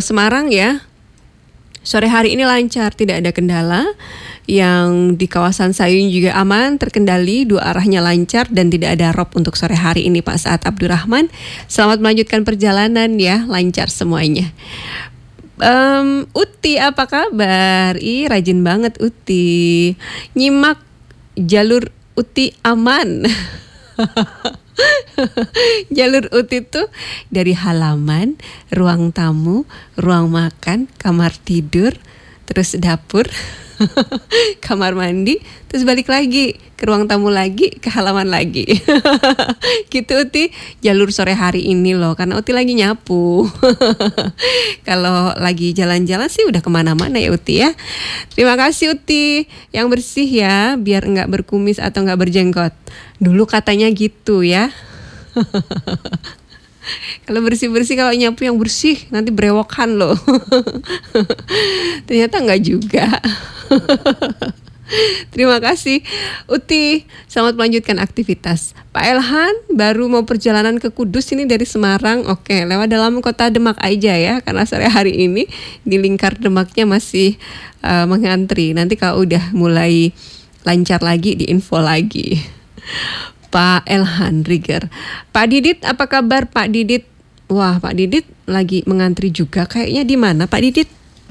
Semarang ya. Sore hari ini lancar, tidak ada kendala. Yang di kawasan Sayung juga aman, terkendali, dua arahnya lancar dan tidak ada rob untuk sore hari ini Pak Saad Abdurrahman. Selamat melanjutkan perjalanan ya, lancar semuanya. Uti apa kabar? Rajin banget Uti. Nyimak jalur Uti aman. Jalur Uti tuh dari halaman, ruang tamu, ruang makan, kamar tidur, terus dapur, kamar mandi, terus balik lagi ke ruang tamu lagi, ke halaman lagi. Gitu Uti, jalur sore hari ini loh, karena Uti lagi nyapu. Kalau lagi jalan-jalan sih udah kemana-mana ya Uti ya. Terima kasih Uti, yang bersih ya, biar nggak berkumis atau nggak berjenggot. Dulu katanya gitu ya. Kalau bersih-bersih, kalau nyapu yang bersih nanti berewokan loh. Ternyata nggak juga. Terima kasih Uti, selamat melanjutkan aktivitas. Pak Elhan baru mau perjalanan ke Kudus ini dari Semarang. Oke, lewat dalam kota Demak aja ya, karena sore hari ini di lingkar Demaknya masih mengantri. Nanti kalau udah mulai lancar lagi diinfo lagi. Pak Elhan Riger. Pak Didit, apa kabar Pak Didit? Wah, Pak Didit lagi mengantri juga kayaknya. Di mana Pak Didit?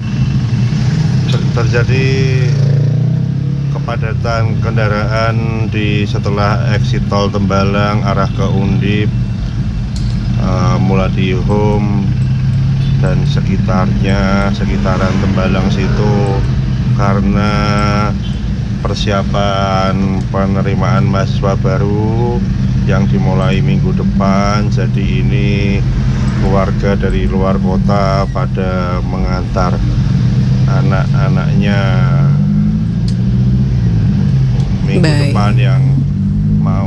Terjadi kepadatan kendaraan di setelah exit tol Tembalang arah ke Undip, mulai di Home dan sekitaran Tembalang situ, karena persiapan penerimaan mahasiswa baru yang dimulai minggu depan. Jadi ini keluarga dari luar kota pada mengantar anak-anaknya minggu depan yang mau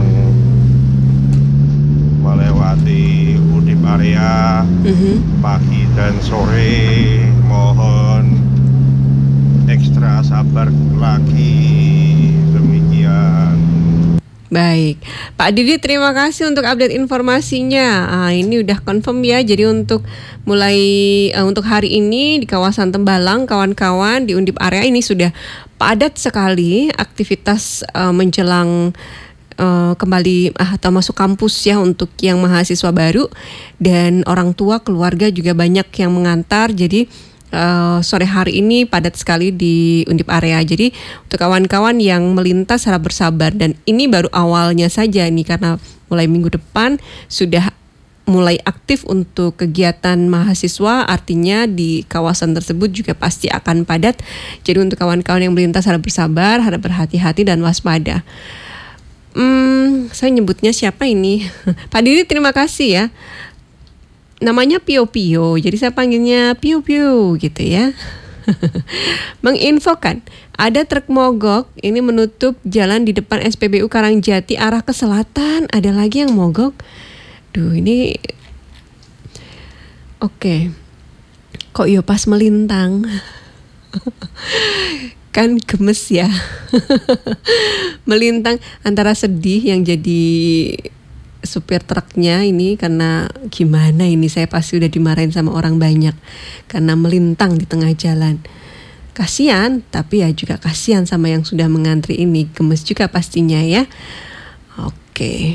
melewati Undip area pagi dan sore. Mohon ekstra sabar lagi, demikian. Baik, Pak Didi terima kasih untuk update informasinya. Ini udah confirm ya. Jadi untuk untuk hari ini di kawasan Tembalang, kawan-kawan di Undip area ini sudah padat sekali aktivitas menjelang kembali atau masuk kampus ya, untuk yang mahasiswa baru dan orang tua keluarga juga banyak yang mengantar. Jadi sore hari ini padat sekali di Undip area. Jadi untuk kawan-kawan yang melintas harap bersabar, dan ini baru awalnya saja nih, karena mulai minggu depan sudah mulai aktif untuk kegiatan mahasiswa, artinya di kawasan tersebut juga pasti akan padat. Jadi untuk kawan-kawan yang melintas harap bersabar, harap berhati-hati dan waspada. Saya nyebutnya siapa ini? Pak Didi terima kasih ya. Namanya Pio Pio, jadi saya panggilnya Pio Pio gitu ya. Menginfokan ada truk mogok ini menutup jalan di depan SPBU Karangjati arah ke selatan. Ada lagi yang mogok. Duh, ini oke. Kok yo pas melintang. Kan gemes ya. Melintang antara sedih yang jadi supir truknya ini, karena gimana ini, saya pasti udah dimarahin sama orang banyak karena melintang di tengah jalan. Kasihan, tapi ya juga kasihan sama yang sudah mengantri ini, gemes juga pastinya ya. Oke.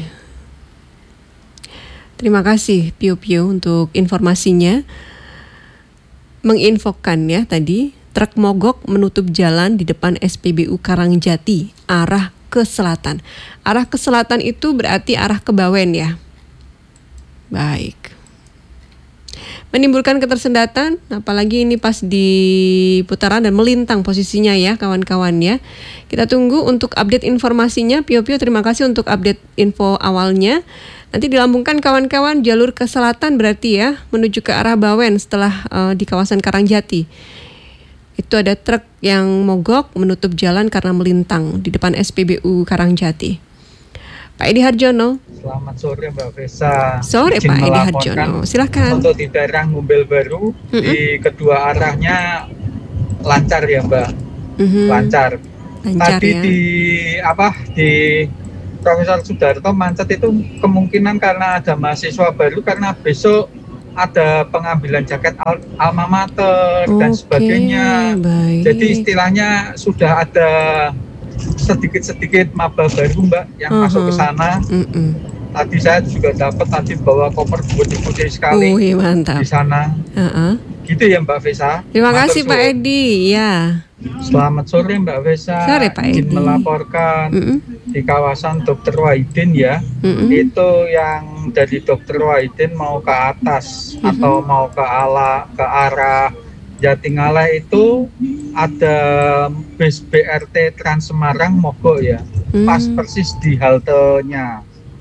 Terima kasih Pio Pio untuk informasinya. Menginfokan ya tadi, truk mogok menutup jalan di depan SPBU Karangjati arah ke selatan. Arah ke selatan itu berarti arah ke Bawen ya. Baik. Menimbulkan ketersendatan, apalagi ini pas di putaran dan melintang posisinya ya kawan-kawan ya. Kita tunggu untuk update informasinya. Pio Pio terima kasih untuk update info awalnya. Nanti dilambungkan kawan-kawan jalur ke selatan berarti ya, menuju ke arah Bawen setelah di kawasan Karangjati. Itu ada truk yang mogok menutup jalan karena melintang di depan SPBU Karangjati. Pak Edi Harjono. Selamat sore Mbak Vesa. Sore Pak Edi Harjono, silakan. Untuk di daerah Ngumbel Baru, di kedua arahnya lancar ya Mbak. Lancar tadi ya. Di Profesor Sudarto Mancet itu kemungkinan karena ada mahasiswa baru, karena besok ada pengambilan jaket alma mater dan sebagainya. Baik. Jadi istilahnya sudah ada sedikit-sedikit maba baru Mbak yang masuk ke sana. Tadi saya juga dapat bawa koper putih-putih sekali mantap. di sana. Gitu ya Mbak Vesa. Terima kasih Pak Edi. Ya. Selamat sore Mbak Vesa. Sore Pak Edi. Izin melaporkan di kawasan Dr. Wahidin ya. Itu yang dari Dr. Wahidin mau ke atas atau mau ke arah Jatingala itu ada bis BRT Trans Semarang mogok ya. Pas persis di haltenya.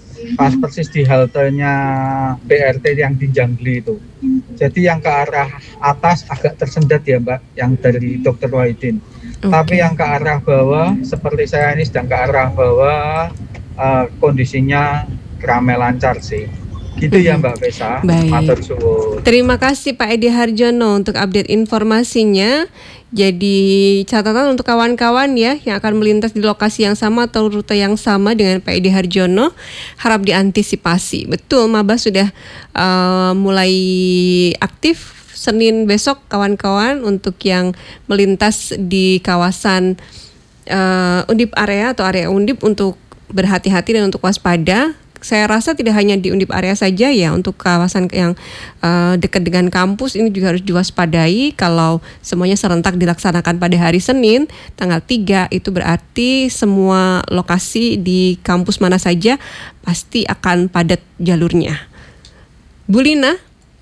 BRT yang di Jangli itu. Jadi yang ke arah atas agak tersendat ya Mbak, yang dari Dr. Wahidin. Tapi yang ke arah bawah, seperti saya ini sedang ke arah bawah, kondisinya ramai lancar sih. Gitu ya Mbak Vesa. Baik. Terima kasih Pak Edi Harjono untuk update informasinya. Jadi catatan untuk kawan-kawan ya yang akan melintas di lokasi yang sama atau rute yang sama dengan Pak Edi Harjono, harap diantisipasi. Betul, maba sudah mulai aktif Senin besok kawan-kawan untuk yang melintas di kawasan Undip area atau area Undip untuk berhati-hati dan untuk waspada. Saya rasa tidak hanya di Undip area saja ya, untuk kawasan yang dekat dengan kampus ini juga harus diwaspadai. Kalau semuanya serentak dilaksanakan pada hari Senin tanggal 3, itu berarti semua lokasi di kampus mana saja pasti akan padat jalurnya. Bu Lina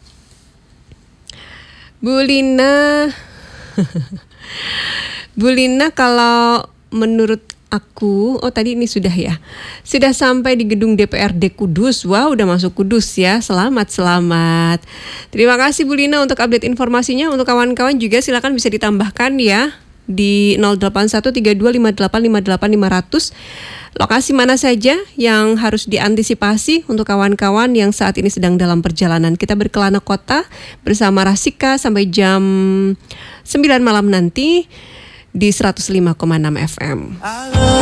Bu Lina, kalau menurut aku, tadi ini sudah ya. Sudah sampai di gedung DPRD Kudus. Wow, udah masuk Kudus ya. Selamat. Terima kasih Bu Lina untuk update informasinya. Untuk kawan-kawan juga silakan bisa ditambahkan ya di 081325858500. Lokasi mana saja yang harus diantisipasi untuk kawan-kawan yang saat ini sedang dalam perjalanan. Kita berkelana kota bersama Rasika sampai jam 9 malam nanti di 105,6 FM.